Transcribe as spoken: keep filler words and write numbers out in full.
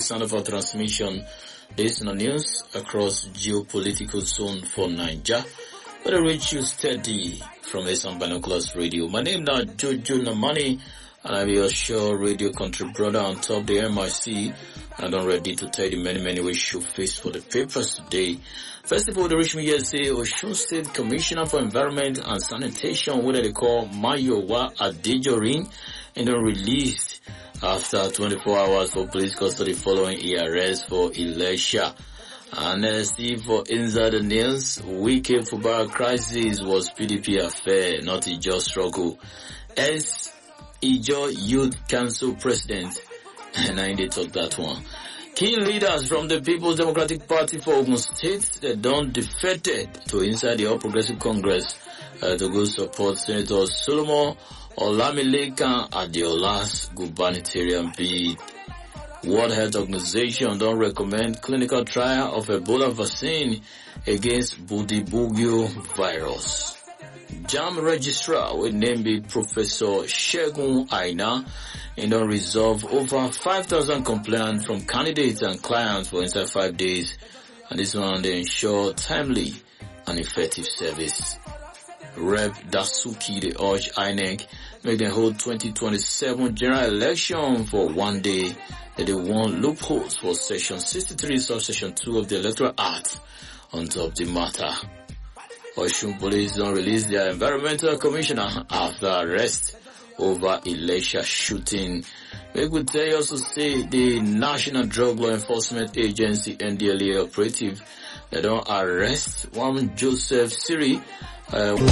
Sound of our transmission based on the news across geopolitical zone for Niger. But I reach you steady from Esan Binoculars Radio. My name now Jojo Namani, and I'm your sure radio country brother on top the M I C. And I'm ready to tell you many, many ways you face for the papers today. First of all, the reach me here say Osun State Commissioner for Environment and Sanitation, what they call Mayowa Adejorin, and then released after twenty-four hours for police custody following E R S for Elisha. And uh, see for inside the news, Wike football crisis was P D P affair, not a just struggle. As Ijo Youth Council President, and I did talk that one. Key leaders from the People's Democratic Party for Ogun State that don't defected to inside the All Progressive Congress uh, to go support Senator Solomon Olamilekan Adeola's gubernatorial bid. World Health Organization don't recommend clinical trial of Ebola vaccine against Budibugyo virus. JAMB registrar will name be Professor Shegun Aina and don't resolve over five thousand complaints from candidates and clients for inside five days. And this one they ensure timely and effective service. Representative Dasuki they urge I N E C make them hold twenty twenty-seven general election for one day, that they want loopholes for section sixty-three subsection two of the Electoral Act on top of the matter. Osun police don't release their environmental commissioner after arrest over Elisha shooting. We could tell you also say the National Drug Law Enforcement Agency N D L E A operative, they don't arrest one Joseph Siri uh,